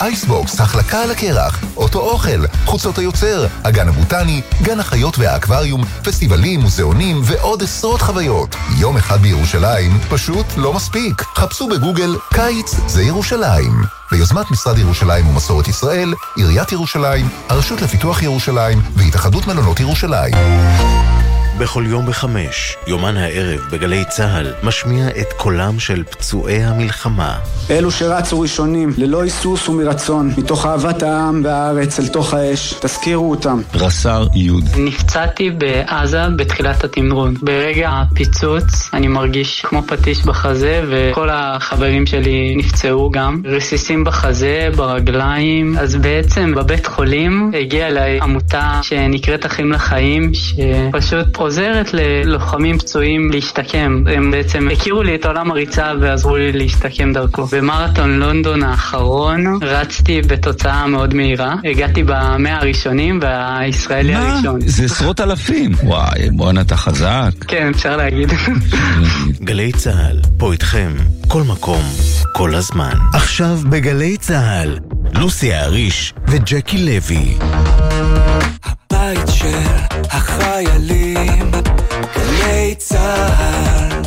אייסבוקס, החלקה על הקרח, אוטו אוכל, חוצות היוצר, הגן הבוטני, גן החיות והאקווריום, פסטיבלים, מוזיאונים ועוד עשרות חוויות. יום אחד בירושלים פשוט לא מספיק. חפשו בגוגל קיץ זה ירושלים. ביוזמת משרד ירושלים ומסורת ישראל, עיריית ירושלים, הרשות לפיתוח ירושלים והתאחדות מלונות ירושלים. בכל יום ב5, יומן הערב בגלי צהל, משמיע את קולם של פצועי המלחמה. אלו שרצו ראשונים, ללא היסוס ומרצון, מתוך אהבת העם והארץ אל תוך האש, תזכירו אותם. רס"ר יוד. נפצעתי בעזה בתחילת התמרון. ברגע הפיצוץ אני מרגיש כמו פטיש בחזה, וכל החברים שלי נפצעו גם. רסיסים בחזה, ברגליים. אז בעצם בבית חולים הגיעה אליי עמותה שנקראת אחים לחיים, שפשוט עוזרת ללוחמים פצועים להשתקם. הם בעצם הכירו לי את עולם הריצה ועזרו לי להשתקם דרכו. במרתון לונדון האחרון רצתי בתוצאה מאוד מהירה. הגעתי במאה הראשונים והישראלי הראשון. זה עשרות אלפים. וואי, בוא נתה חזק. כן, אפשר להגיד. גלי צהל, פה איתכם, כל מקום, כל הזמן. עכשיו בגלי צהל, לוסי האריש וג'קי לוי. הבית של החיילים, גלי צהל.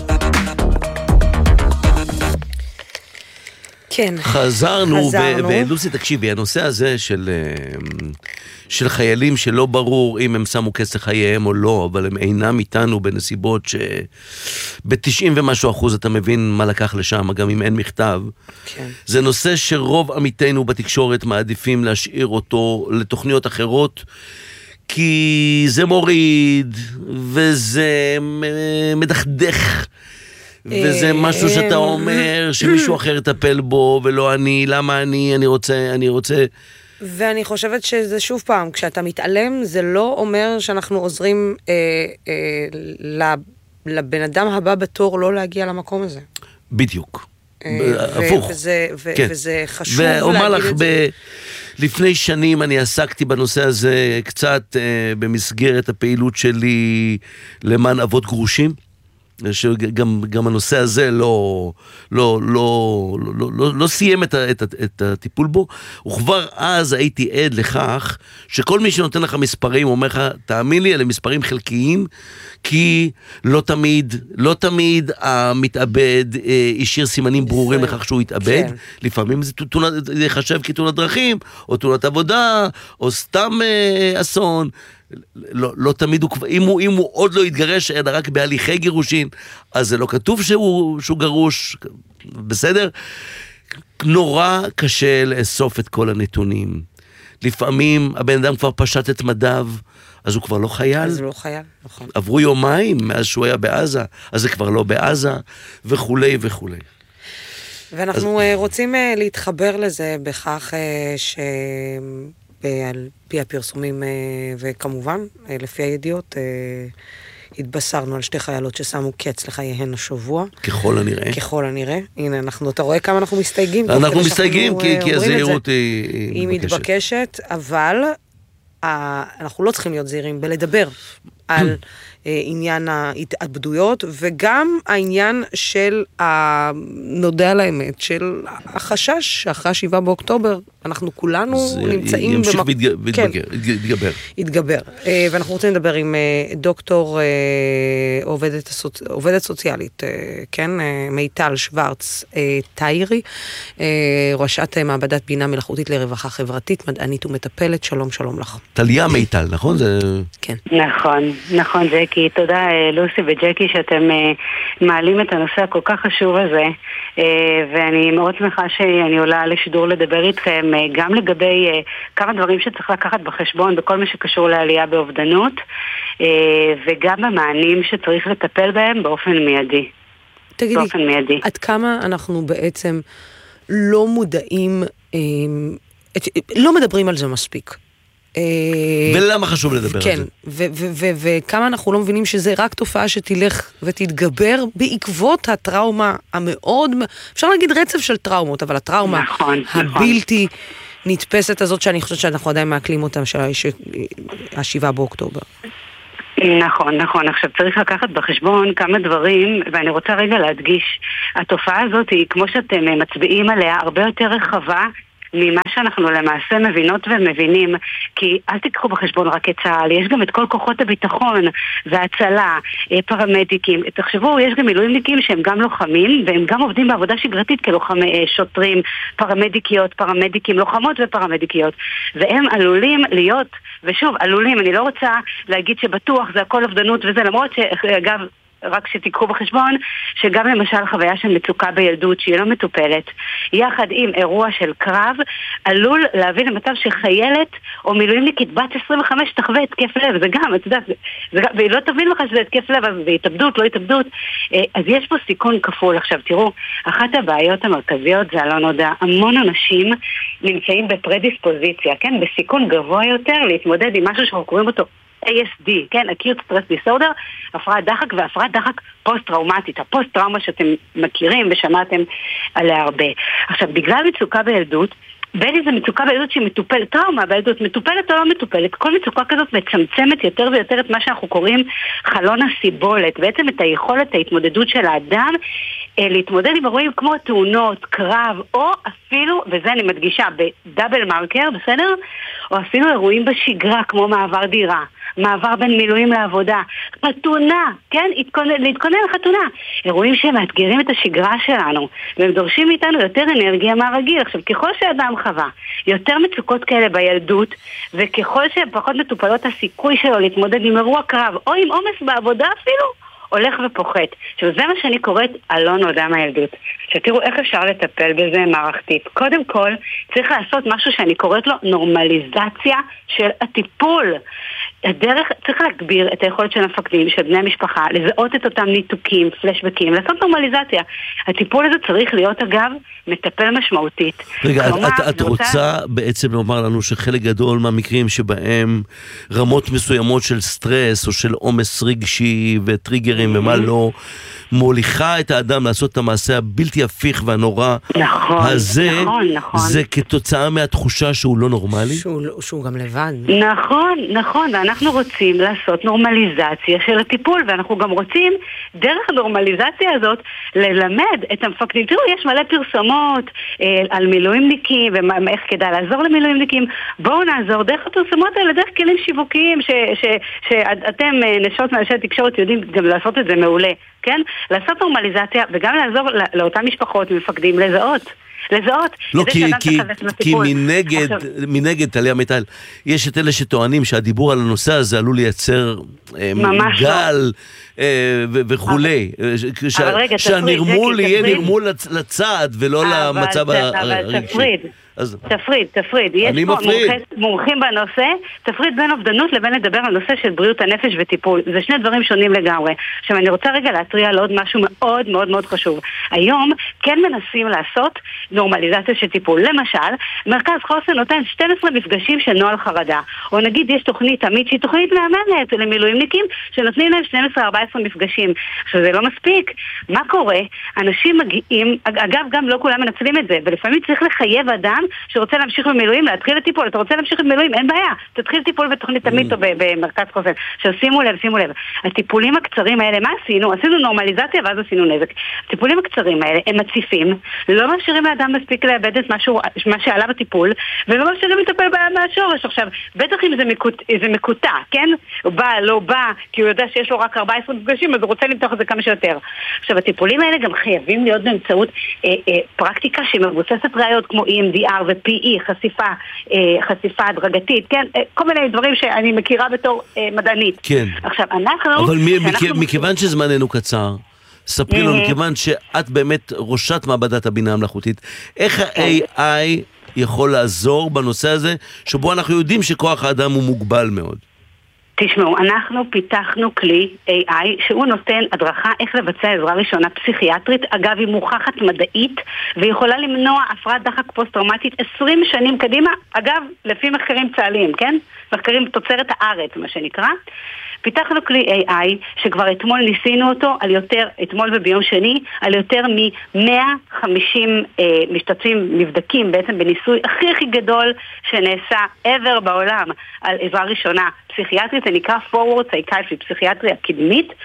כן. חזרנו. ולוסי, תקשיבי, הנושא הזה של חיילים שלא ברור אם הם שמו כסף לחייהם או לא, אבל הם אינם איתנו בנסיבות שב-90 ומשהו אחוז אתה מבין מה לקח לשם, גם אם אין מכתב. כן. זה נושא שרוב עמיתינו בתקשורת מעדיפים להשאיר אותו לתוכניות אחרות, כי זה מוריד, וזה מדחדך, וזה משהו שאתה אומר שמישהו אחר יטפל בו, ולא אני, למה אני רוצה... ואני חושבת שזה שוב פעם, כשאתה מתעלם, זה לא אומר שאנחנו עוזרים לבן אדם הבא בתור לא להגיע למקום הזה. בדיוק. הפוך. וזה חשוב להגיד את זה. לפני שנים אני עסקתי בנושא הזה קצת במסגרת הפעילות שלי למען אבות גרושים, שגם הנושא הזה לא סיים את הטיפול בו, וכבר אז הייתי עד לכך שכל מי שנותן לך מספרים אומר לך, תאמין לי, אלה מספרים חלקיים, כי לא תמיד המתאבד השאיר סימנים ברורים לכך שהוא יתאבד. לפעמים זה יחשב כתאונת דרכים, או תאונת עבודה, או סתם אסון. לא תמיד, אם הוא עוד לא יתגרש, אלא רק בהליכי גירושין, אז זה לא כתוב שהוא גרוש, בסדר? נורא קשה לאסוף את כל הנתונים. לפעמים הבן אדם כבר פשט את מדיו, אז הוא כבר לא חייל. אז הוא לא חייל, נכון. עברו יומיים מאז שהוא היה בעזה, אז זה כבר לא בעזה, וכולי וכולי. ואנחנו רוצים להתחבר לזה בכך על פי הפרסומים, וכמובן, לפי הידיעות, התבשרנו על 2 חיילות ששמו קץ לחייהן השבוע. ככל הנראה. ככל הנראה. הנה, אתה רואה כמה אנחנו מסתייגים. אנחנו מסתייגים, כי הזהירות היא מתבקשת, אבל אנחנו לא צריכים להיות זהירים בלדבר על עניין ההתאבדויות, וגם העניין של נודע על האמת, של החשש שאחרי 7 באוקטובר, אנחנו כולנו נמצאים... ימשיך ויתגבר. ואנחנו רוצים לדבר עם דוקטור עובדת סוציאלית, כן, מיטל שוורץ טיירי, ראשת מעבדת בינה מלאכותית לרווחה חברתית, מדענית ומטפלת. שלום לך. טליה מיטל, נכון? כן. נכון, ג'קי. תודה לוסי וג'קי שאתם מעלים את הנושא הכל כך חשוב הזה, ואני מאוד שמחה שאני עולה לשידור לדבר איתכם גם לגבי כמה דברים שצריך לקחת בחשבון בכל מה שקשור לעלייה באובדנות, וגם במענים שצריך לטפל בהם באופן מיידי. תגידי, עד כמה אנחנו בעצם לא מודעים, לא מדברים על זה מספיק? ולמה חשוב לדבר כן, על זה? וכמה אנחנו לא מבינים שזה רק תופעה שתלך ותתגבר בעקבות הטראומה המאוד, אפשר להגיד רצף של טראומות, אבל הטראומה הבלתי נתפסת הזאת, שאני חושבת שאנחנו עדיין מעכלים אותם, של 7 באוקטובר. נכון. עכשיו צריך לקחת בחשבון כמה דברים, ואני רוצה רגע להדגיש, התופעה הזאת היא, כמו שאתם מצביעים עליה, הרבה יותר רחבה ממה שאנחנו למעשה מבינות ומבינים, כי אל תיקחו בחשבון רק את צה"ל, יש גם את כל כוחות הביטחון וההצלה, פרמדיקים. תחשבו, יש גם מילואימניקים שהם גם לוחמים, והם גם עובדים בעבודה שגרתית כלוחמי שוטרים, פרמדיקיות, פרמדיקים, לוחמות ופרמדיקיות, והם עלולים להיות, ושוב, עלולים, אני לא רוצה להגיד שבטוח זה הכל אובדנות וזה, למרות שאגב, רק שתיקחו בחשבון שגם למשל חוויה של מצוקה בילדות שהיא לא מטופלת, יחד עם אירוע של קרב, עלול להביא למצב שחיילת או מילואימניקית בת 25 תחווה התקף לב, זה גם, את יודעת, והיא לא תבין לך שזה התקף לב, אז זה התאבדות, לא התאבדות, אז יש פה סיכון כפול. עכשיו תראו, אחת הבעיות המרכזיות זה הלא נודע, המון אנשים נמצאים בפרדיספוזיציה, כן, בסיכון גבוה יותר להתמודד עם משהו שאנחנו קוראים אותו ASD, כן, Acute Stress Disorder, הפרעת דחק והפרעת דחק פוסט-טראומטית, הפוסט-טראומה שאתם מכירים ושמעתם עליה הרבה. עכשיו, בגלל מצוקה בילדות, בין איזה מצוקה בילדות שהיא מטופלת, טראומה בילדות מטופלת או לא מטופלת, כל מצוקה כזאת מצמצמת יותר ויותר את מה שאנחנו קוראים חלון הסיבולת, בעצם את היכולת ההתמודדות של האדם להתמודד עם אירועים כמו תאונות, קרב, או אפילו, וזה אני מדגישה בדאבל מרקר, בסדר? או אפילו אירועים בשגרה כמו מעבר דירה, מעבר בין מילואים לעבודה, חתונה, כן? להתכונן לחתונה. אירועים שמאתגרים את השגרה שלנו, והם דורשים מאיתנו יותר אנרגיה מהרגיל. עכשיו, ככל שאדם חווה יותר מצוקות כאלה בילדות, וככל שפחות מטופלות הסיכוי שלו להתמודד עם אירוע קרב, או עם עומס בעבודה אפילו, הולך ופוחת. עכשיו, זה מה שאני קוראת הלא נודע מהילדות. שתראו איך אפשר לטפל בזה מערכתית. קודם כל, צריך לעשות משהו שאני קוראת לו נורמליזציה של הטיפול. הדרך, צריך להגביר את היכולת של המפקדים, של בני המשפחה, לזהות את אותם ניתוקים, פלשבקים, לעשות נורמליזציה. הטיפול הזה צריך להיות, אגב, מטפל משמעותית. רגע, את רוצה בעצם לומר לנו שחלק גדול מהמקרים שבהם רמות מסוימות של סטרס או של עומס רגשי וטריגרים ומה לא, מוליכה את האדם לעשות את המעשה הבלתי הפיך והנורא הזה, זה כתוצאה מהתחושה שהוא לא נורמלי? שהוא גם לבד. נכון, ואנחנו רוצים לעשות נורמליזציה של הטיפול, ואנחנו גם רוצים דרך הנורמליזציה הזאת ללמד את המפקדים. תראו, יש מלא פרסומות על מילואימניקים ואיך כדאי לעזור למילואימניקים. בואו נעזור דרך הפרסומות האלה, דרך כלים שיווקיים שאתם נשות מאנשי תקשורת יודעים גם לעשות את זה מעולה, כן? לעשות נורמליזציה וגם לעזור לאותן משפחות ומפקדים לזהות. לא, כי מנגד, טליה מיטל, יש את אלה שטוענים שהדיבור על הנושא הזה עלול לייצר גל וכולי, שהנרמול יהיה נרמול לצד ולא למצב הרגשי. תפריד, יש פה מומחים בנושא, תפריד בין אובדנות לבין לדבר על נושא של בריאות הנפש וטיפול, זה שני דברים שונים לגמרי. עכשיו אני רוצה רגע להטריע על עוד משהו מאוד מאוד מאוד חשוב. היום כן מנסים לעשות נורמליזציה של טיפול, למשל מרכז חוסן נותן 12 מפגשים של נוהל חרדה, או נגיד יש תוכנית תמיד שהיא תוכנית מאמנת למילואימניקים שנותנים להם 12-14 מפגשים. עכשיו זה לא מספיק, מה קורה? אנשים מגיעים, אגב גם לא כולם מנצלים את זה, ולפעמים צריך לחייב אדם שרוצה להמשיך במילואים, להתחיל לטיפול. אתה רוצה להמשיך במילואים, אין בעיה. תתחיל טיפול בתוכנית תמיד או במרכז חוסן. שימו לב. הטיפולים הקצרים האלה, מה עשינו? עשינו נורמליזציה ואז עשינו נזק. הטיפולים הקצרים האלה, הם מציפים, לא מאפשרים לאדם מספיק לאבד את מה שעלה בטיפול, ולא מאפשרים לטפל בעיה מהשורש. עכשיו, בטח אם זה מקוטע, כן? הוא בא, לא בא, כי הוא יודע שיש לו רק 14 מפגשים, אז הוא רוצה למתוח את זה כמה שיותר. עכשיו, הטיפולים האלה גם חייבים להיות באמצעות פרקטיקה שמבוססת ראיות כמו EMDR ו-PE, חשיפה הדרגתית, כן? כל מיני דברים שאני מכירה בתור מדענית. כן. עכשיו, אנחנו... אבל מכיוון שזמננו קצר, ספרי לנו, מכיוון שאת באמת ראשת מעבדת הבינה המלאכותית, איך ה-AI יכול לעזור בנושא הזה, שבו אנחנו יודעים שכוח האדם הוא מוגבל מאוד? תשמעו, אנחנו פיתחנו כלי AI שהוא נותן הדרכה איך לבצע עזרה ראשונה פסיכיאטרית. אגב, היא מוכחת מדעית ויכולה למנוע הפרעת דחק פוסט-טראומטית 20 שנים קדימה. אגב, לפי מחקרים צה"ליים, כן? מחקרים תוצרת הארץ, מה שנקרא. פיתחנו כלי AI שכבר אתמול ניסינו אותו, אתמול וביום שני, על יותר מ-150 משתתפים נבדקים, בעצם בניסוי הכי גדול שנעשה ever בעולם על עזרה ראשונה פסיכיאטרית, זה נקרא Forward Psychiatry, פסיכיאטריה קדמית,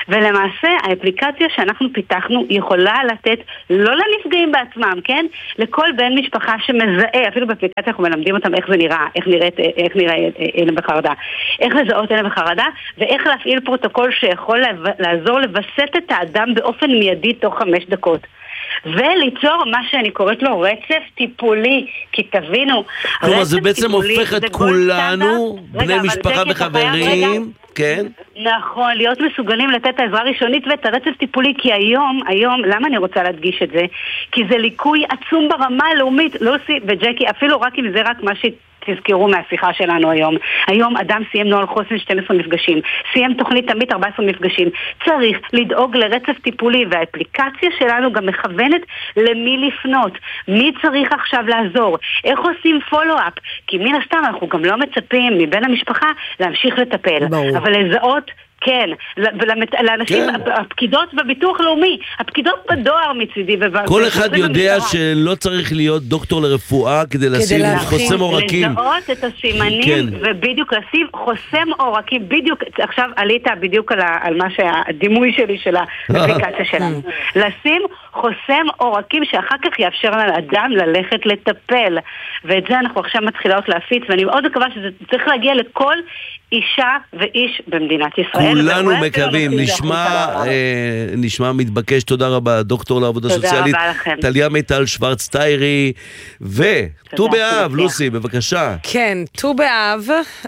ולמעשה האפליקציה שאנחנו פיתחנו יכולה לתת לא לנפגעים בעצמם, כן? לכל בן משפחה שמזהה, אפילו באפליקציה אנחנו מלמדים אותם איך זה נראה, איך נראה הלם וחרדה, איך לזהות הלם וחרדה, ואיך להפעיל פרוטוקול שיכול לעזור לבסט את האדם באופן מיידי תוך 5 דקות. וליצור מה שאני קוראת לו רצף טיפולי, כי תבינו, כלומר זה בעצם הופך את כולנו, בני משפחה וחברים, כן? נכון, להיות מסוגלים לתת העזרה ראשונית ואת הרצף טיפולי, כי היום, למה אני רוצה להדגיש את זה? כי זה ליקוי עצום ברמה הלאומית, לוסי וג'קי, אפילו רק אם זה רק מה תזכרו מהשיחה שלנו היום. היום אדם סיים נוהל חוסן 12 מפגשים, סיים תוכנית תמיד 14 מפגשים. צריך לדאוג לרצף טיפולי, והאפליקציה שלנו גם מכוונת למי לפנות, מי צריך עכשיו לעזור, איך עושים פולו-אפ, כי מן הסתם אנחנו גם לא מצפים מבן המשפחה להמשיך לטפל. ברור. אבל לזהות כן, לאנשים, הפקידות בביטוח לאומי, הפקידות בדואר מצידי. כל אחד יודע שלא צריך להיות דוקטור לרפואה כדי לשים חוסם עורקים. לזהות את הסימנים, ובדיוק לשים חוסם עורקים, בדיוק, עכשיו עלית בדיוק על מה שהדימוי שלי של האפליקציה שלנו. לשים חוסם עורקים שאחר כך יאפשר לאדם ללכת לטפל, ואת זה אנחנו עכשיו מתחילות להפיץ, ואני מאוד מקווה שזה צריך להגיע לכל אישה ואיש במדינת ישראל. כולנו מקווים, נשמע מתבקש. תודה רבה, דוקטור לעבודה סוציאלית טליה מיטל שוורץ טיירי. וט"ו באב, לוסי, בבקשה. כן, ט"ו באב.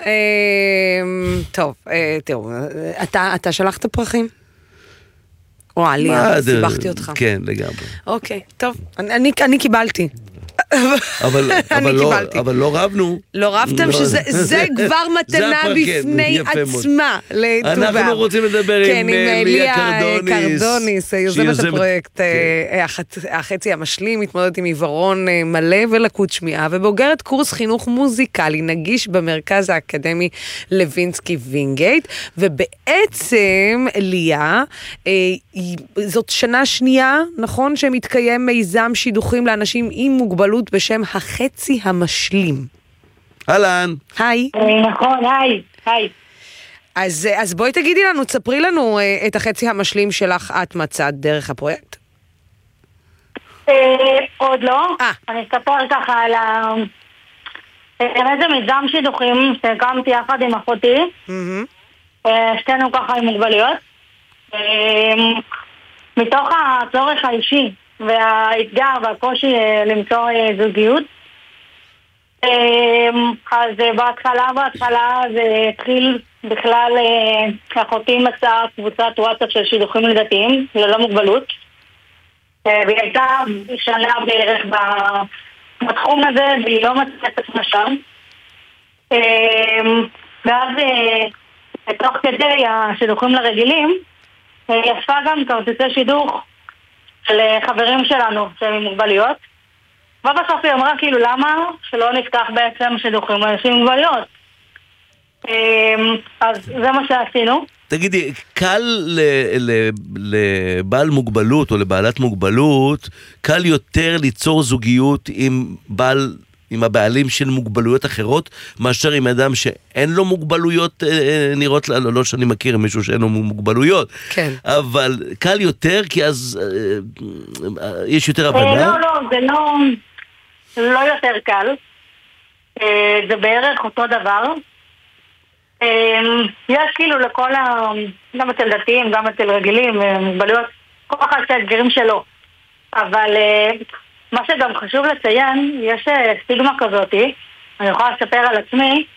טוב, תראו, אתה שלחת פרחים? או עליה, סיבכתי אותך. כן, לגמרי. אוקיי, טוב, אני קיבלתי. אבל לא רבנו. לא רבתם שזה כבר מתנה בפני עצמה לט"ו באב. אנחנו רוצים לדבר עם ליה קרדוניס, יוזמת הפרויקט החצי המשלים, מתמודדת עם עיוורון מלא ולקות שמיעה, ובוגרת קורס חינוך מוזיקלי נגיש במרכז האקדמי לוינסקי וינגייט, ובעצם ליה, זאת שנה שנייה, נכון, שמתקיים מיזם שידוכים לאנשים עם מוגבלות בשם החצי המשלים. אהלן. היי. נכון, היי. אז בואי תגידי לנו, תספרי לנו את החצי המשלים שלך את מצאת דרך הפרויקט. עוד לא. אני אספר ככה על איזה מיזם שידוכים שהקמתי יחד עם אחותי. שתינו ככה עם מוגבלויות. מתוך הצורך האישי והאתגר והקושי למצוא זוגיות. אז בהתחלה זה התחיל בכלל, אחותי מצאה קבוצת וואטסאפ של שידוכים לדתיים ללא מוגבלות, והיא הייתה שנה בערך בתחום הזה והיא לא מצאה את עצמה שם. ואז תוך כדי השידוכים לרגילים היא אספה גם כרטיסי שידוך של חברים שלנו שהם מוגבלויות, ובסוף היא אמרה כאילו למה שלא נפתח בעצם שידוכים לאנשים עם מוגבלויות. אז זה מה שעשינו. תגידי, קל לבעל מוגבלות או לבעלת מוגבלות, קל יותר ליצור זוגיות עם הבעלים של מוגבלויות אחרות, מאשר עם אדם שאין לו מוגבלויות נראות, לא שאני מכיר מישהו שאין לו מוגבלויות, כן. אבל קל יותר, כי אז יש יותר הבנה? לא, זה לא יותר קל. זה בערך אותו דבר. יש כאילו לכל גם אצל דתיים, גם אצל רגילים, מוגבלויות, כל אחד שהאתגרים שלו. אבל מה שגם חשוב לציין, יש סטיגמה כזאת, אני יכולה לספר על עצמי,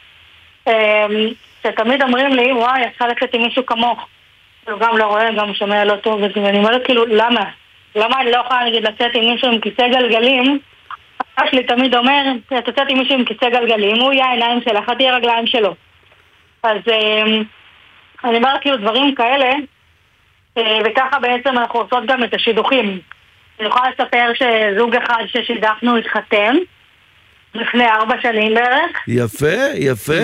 שתמיד אומרים לי, וואי, את צריכה ללכת עם מישהו כמוך. הוא גם לא רואה, גם שומע לא טוב, ואני אומרת כאילו, למה? למה אני לא יכולה נגיד לצאת עם מישהו עם כיסא גלגלים? אבא שלי תמיד אומר, תצאת עם מישהו עם כיסא גלגלים, הוא יהיה העיניים שלך, את תהיה הרגליים שלו. אז אני אומרת כאילו דברים כאלה, וככה בעצם אנחנו עושות גם את השידוכים. אני יכולה לספר שזוג אחד ששידכנו התחתן לפני 4 שנים בערך. יפה.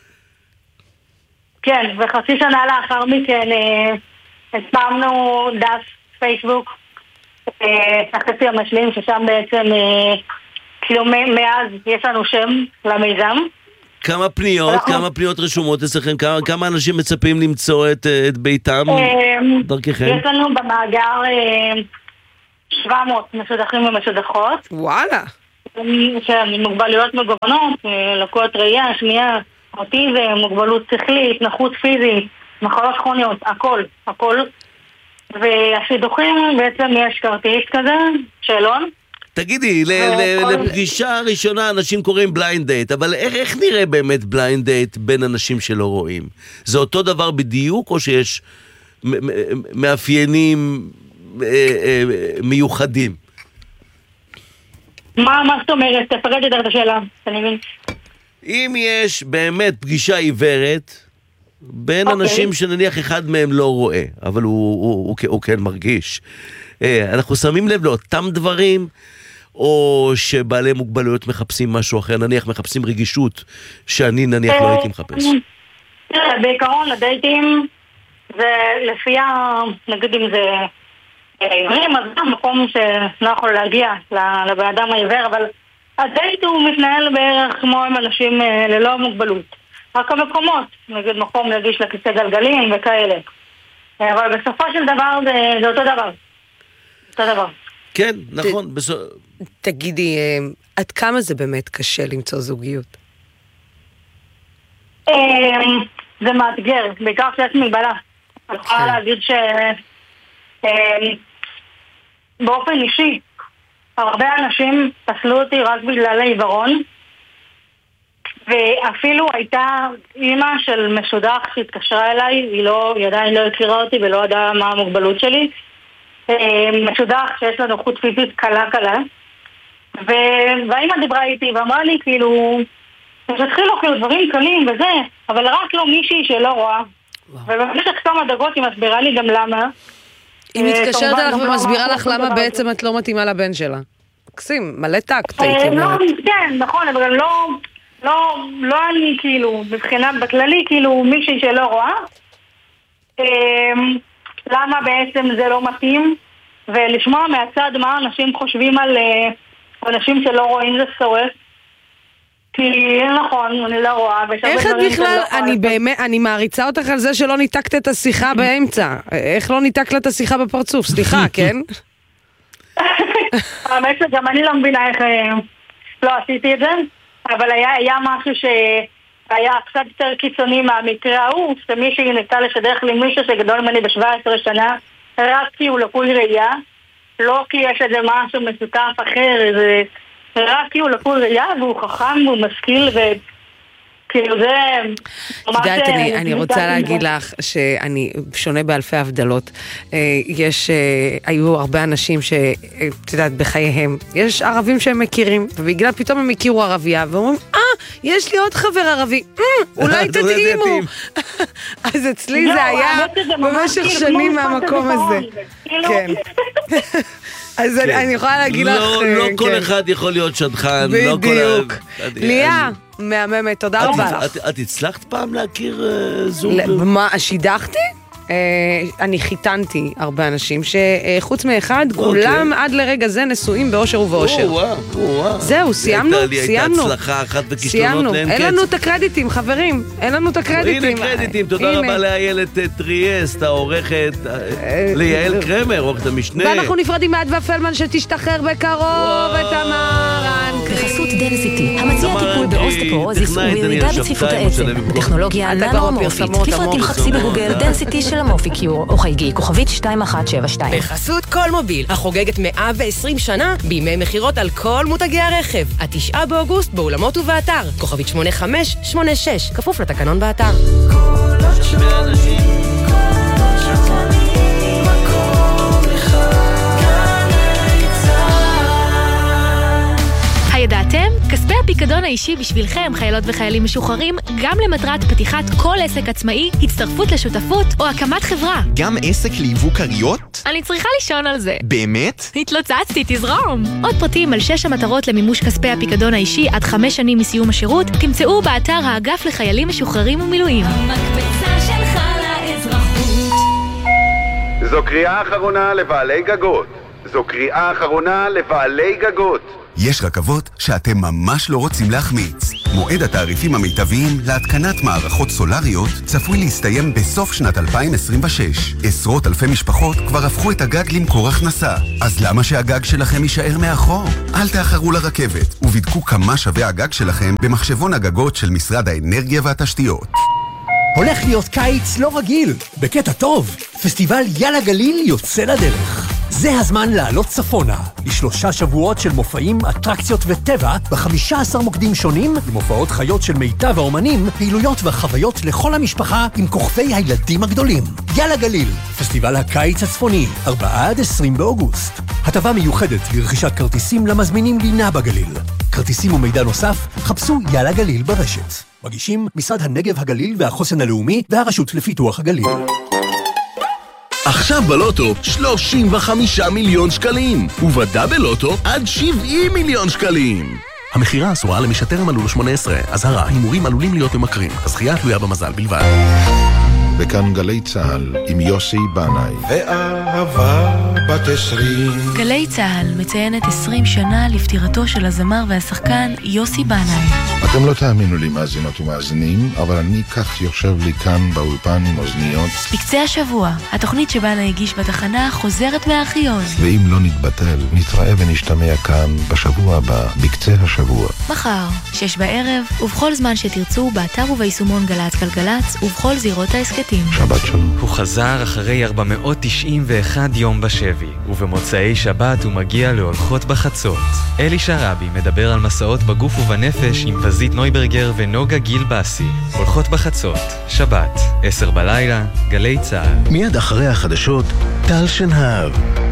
כן, וחצי שנה לאחר מכן הספרנו דף פייסבוק, החצי המשלים, ששם בעצם כאילו מאז יש לנו שם למיזם. כמה פניות רשומות אצלכם? כמה אנשים מצפים למצוא את ביתם דרככם? יש לנו במאגר 700 משודכים ומשודכות. וואלה. מוגבלויות מגוונות, לקויות ראייה, שמיעה, אוטיזם, מוגבלות שכלית, נכות פיזית, מחלות כרוניות, הכל. והשידוכים בעצם יש כרטיס כזה, שאלון. תגידי, לפגישה הראשונה אנשים קוראים בליינד דייט, אבל איך נראה באמת בליינד דייט בין אנשים שלא רואים? זה אותו דבר בדיוק, או שיש מאפיינים מיוחדים? מה זאת אומרת? תפרט את השאלה, אני מבין. אם יש באמת פגישה עיוורת בין אנשים שנניח אחד מהם לא רואה, אבל הוא כן מרגיש, אנחנו שמים לב לאותם דברים, או שבעלי מוגבלויות מחפשים משהו אחר, נניח מחפשים רגישות שאני נניח לא הייתי מחפש? בעיקרון הדייטים זה לפי, נגיד אם זה עיוורים, אז זה מקום שלא יכול להגיע לבן אדם העיוור, אבל הדייט הוא מתנהל בערך כמו עם אנשים ללא מוגבלות. רק המקומות, נגיד מקום להגיש לכיסא גלגלים וכאלה. אבל בסופו של דבר זה אותו דבר. אותו דבר. כן, נכון. תגידי, עד כמה זה באמת קשה למצוא זוגיות? זה מאתגר, בעיקר שיש מגבלה. אני יכולה להגיד באופן אישי, הרבה אנשים פסלו אותי רק בגלל העיוורון, ואפילו הייתה אימא של משודך שהתקשרה אליי, היא עדיין לא הכירה אותי ולא ידעה מה המוגבלות שלי. משודך שיש לנו חוט פיזית קלה, והאימא דיברה איתי ואמרה לי כאילו, שהתחילו כאילו דברים קלים וזה, אבל רק לא מישהי שלא רואה. ובמשך כמה דקות היא מסבירה לי גם למה. היא מתקשרת לך ומסבירה לך למה בעצם את לא מתאימה לבן שלה. מקסים, מלא טקט, הייתי אומרת. כן, נכון, אבל לא אני כאילו, מבחינה בכללי, כאילו מישהי שלא רואה. למה בעצם זה לא מתאים, ולשמוע מהצד מה אנשים חושבים על אנשים שלא רואים זה שורף. כי נכון, אני לא רואה. איך את בכלל, אני מעריצה אותך על זה שלא ניתקת את השיחה באמצע. איך לא ניתקת את השיחה בפרצוף? סליחה, כן? האמת שגם אני לא מבינה איך לא עשיתי את זה, אבל היה משהו שהיה קצת יותר קיצוני מהמקרה ההוא, שמישהי ניסה לשדך לי מישהו שגדול ממני ב-17 שנה, רק כי הוא לקוי ראייה, לא כי יש איזה משהו משותף אחר, זה רק כי הוא לקוי ראייה והוא חכם והוא משכיל וכאילו זה... תדעת, אני רוצה להגיד לך שאני שונה באלפי הבדלות. היו הרבה אנשים שתדעת בחייהם, יש ערבים שהם מכירים, ובגלל פתאום הם הכירו ערבייה ואומרים, יש לי עוד חבר ערבי, אולי תתאימו. אז אצלי זה היה במשך שנים מהמקום הזה. כן. אז אני יכולה להגיד לך... לא כל אחד יכול להיות שדכן. בדיוק. ליה, מהממת, תודה רבה לך. את הצלחת פעם להכיר זוג? מה, שידכתי? אני חיתנתי הרבה אנשים שחוץ מאחד, כולם עד לרגע זה נשואים באושר ובאושר. זהו, סיימנו. הייתה הצלחה אחת בכישלונות לאין קץ. אין לנו את הקרדיטים, חברים. אין לנו את הקרדיטים. הנה קרדיטים, תודה רבה לאיילת טריאסט, העורכת, ליעל קרמר, עורכת המשנה. ואנחנו נפרדים מאדווה פלמן שתשתחרר בקרוב את המרן. בחסות דנסיטי, המציע טיפול באוסטופורוזיס ובירידה בצפיפות העצם. טכנולוגיה ננו-אמורפית. תפרט תלחצי בגוגל דנסיטי של המופיקיור, או חייגי כוכבית 2172. בחסות כל מוביל, החוגגת 120 שנה, בימי מחירות על כל מותגי הרכב. 9 באוגוסט באולמות ובאתר, כוכבית 8586, כפוף לתקנון באתר. הידעתם? כספי הפיקדון האישי בשבילכם, חיילות וחיילים משוחררים, גם למטרת פתיחת כל עסק עצמאי, הצטרפות לשותפות או הקמת חברה. גם עסק ליבוא קריות? אני צריכה לישון על זה. באמת? התלוצצתי, תזרום. עוד פרטים על 6 המטרות למימוש כספי הפיקדון האישי עד 5 שנים מסיום השירות, תמצאו באתר האגף לחיילים משוחררים ומילואים. המקפצה שלך לאזרחות. זו קריאה אחרונה לבעלי גגות. זו קריאה אחרונה לבעלי גגות. יש רכבות שאתם ממש לא רוצים להחמיץ. מועד התעריפים המיטביים להתקנת מערכות סולריות צפוי להסתיים בסוף שנת 2026. עשרות אלפי משפחות כבר הפכו את הגג למקור הכנסה. אז למה שהגג שלכם יישאר מאחור? אל תאחרו לרכבת ובדקו כמה שווה הגג שלכם במחשבון הגגות של משרד האנרגיה והתשתיות. הולך להיות קיץ לא רגיל, בקטע טוב. פסטיבל יאללה גליל יוצא לדרך. זה הזמן לעלות צפונה, ל3 שבועות של מופעים, אטרקציות וטבע, ב15 מוקדים שונים, עם הופעות חיות של מיטב האומנים, פעילויות וחוויות לכל המשפחה עם כוכבי הילדים הגדולים. יאללה גליל, פסטיבל הקיץ הצפוני, 4-20 באוגוסט. הטבה מיוחדת לרכישת כרטיסים למזמינים לינה בגליל. כרטיסים ומידע נוסף, חפשו יאללה גליל ברשת. מגישים משרד הנגב הגליל והחוסן הלאומי והרשות לפיתוח הגליל. עכשיו בלוטו 35 מיליון שקלים, ובדאבל לוטו עד 70 מיליון שקלים. המחירה אסורה למי שטרם מלאו לו 18. אזהרה, הימורים עלולים להיות ממכרים. הזכייה תלויה במזל בלבד. וכאן גלי צהל עם יוסי בנאי. ואהבה בת 20. גלי צהל מציינת 20 שנה לפטירתו של הזמר והשחקן יוסי בנאי. אתם לא תאמינו לי מאזינות ומאזינים, אבל אני כך יושב לי כאן באולפן עם אוזניות. בקצה השבוע, התוכנית שבנה הגיש בתחנה חוזרת מהארכיון. ואם לא נתבטל, נתראה ונשתמע כאן בשבוע הבא, בקצה השבוע. מחר, 6 בערב, ובכל זמן שתרצו, באתר וביישומון גלץ גלגלץ, ובכל זירות העסקתים. שבת שלום. הוא חזר אחרי 491 יום בשבי, ובמוצאי שבת הוא מגיע להולכות בחצות. אלי שרבי מדבר על מסעות בגוף ובנפש עם פזית נויברגר ונוגה גיל בסי. הולכות בחצות, שבת, 10 בלילה, גלי צהל. מיד אחרי החדשות, טל שנהב.